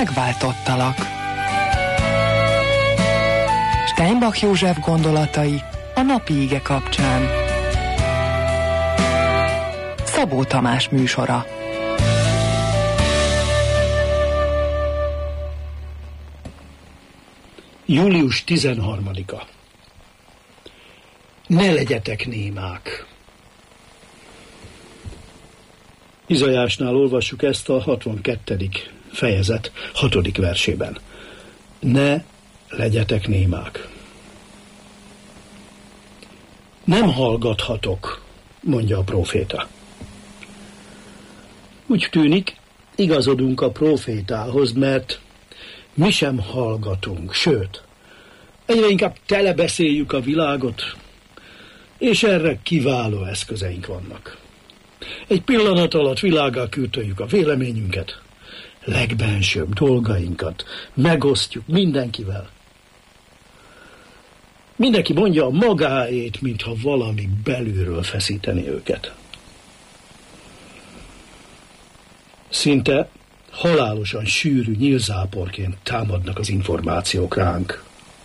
Megváltottalak. Steinbach József gondolatai a napi ige kapcsán. Szabó Tamás műsora. Július 13-a. Ne legyetek némák. Izaiásnál olvassuk ezt a 62. fejezet 6. versében. Ne legyetek némák. Nem hallgathatok, mondja a próféta. Úgy tűnik, igazodunk a prófétához, mert mi sem hallgatunk, sőt, egyre inkább telebeszéljük a világot, és erre kiváló eszközeink vannak. Egy pillanat alatt világgá kürtöljük a véleményünket, legbensőbb dolgainkat megosztjuk mindenkivel. Mindenki mondja a magáét, mintha valami belülről feszíteni őket. Szinte halálosan sűrű nyílzáporként támadnak az információk ránk.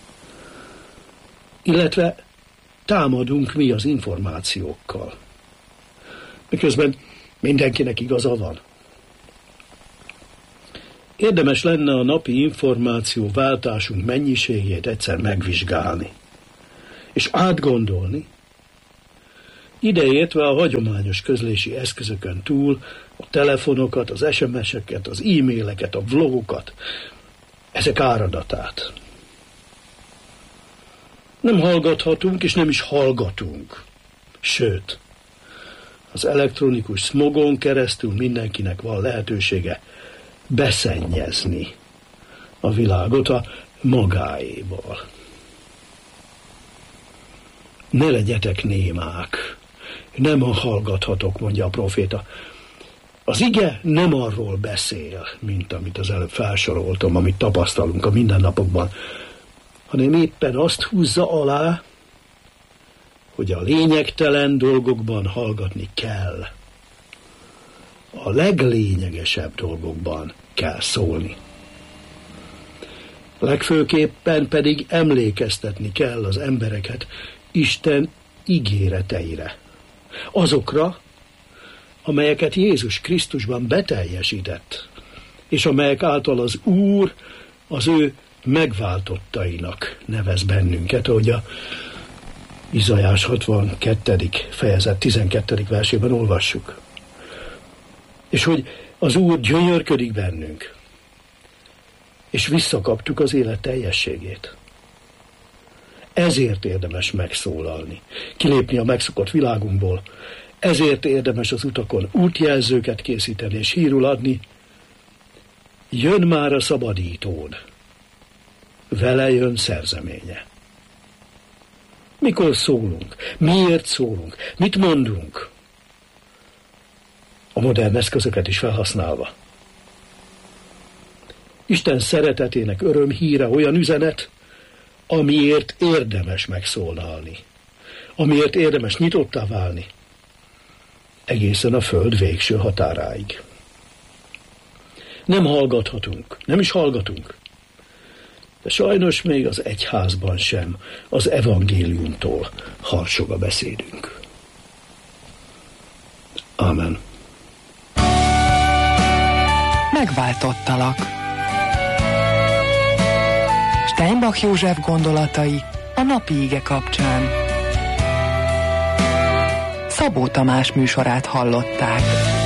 Illetve támadunk mi az információkkal. Miközben mindenkinek igaza van. Érdemes lenne a napi információ váltásunk mennyiségét egyszer megvizsgálni, és átgondolni, ideértve a hagyományos közlési eszközökön túl a telefonokat, az SMS-eket, az e-maileket, a vlogokat, ezek áradatát. Nem hallgathatunk, és nem is hallgatunk. Sőt, az elektronikus smogon keresztül mindenkinek van lehetősége beszennyezni a világot a magáéval. Ne legyetek némák, nem hallgathatok, mondja a próféta. Az ige nem arról beszél, mint amit az előbb felsoroltam, amit tapasztalunk a mindennapokban, hanem éppen azt húzza alá, hogy a lényegtelen dolgokban hallgatni kell. A leglényegesebb dolgokban kell szólni. Legfőképpen pedig emlékeztetni kell az embereket Isten ígéreteire. Azokra, amelyeket Jézus Krisztusban beteljesített, és amelyek által az Úr az ő megváltottainak nevez bennünket, ahogy a Izaiás 62. fejezet 12. versében olvassuk. És hogy az Úr gyönyörködik bennünk, és visszakaptuk az élet teljességét. Ezért érdemes megszólalni, kilépni a megszokott világunkból, ezért érdemes az utakon útjelzőket készíteni és hírul adni. Jön már a szabadítód, vele jön szerzeménye. Mikor szólunk? Miért szólunk? Mit mondunk? A modern eszközöket is felhasználva. Isten szeretetének örömhíre olyan üzenet, amiért érdemes megszólalni, amiért érdemes nyitottá válni, egészen a föld végső határáig. Nem hallgathatunk, nem is hallgatunk, de sajnos még az egyházban sem az evangéliumtól harsog a beszédünk. Amen. Megváltottalak. Steinbach József gondolatai a napi ige kapcsán. Szabó Tamás műsorát hallották.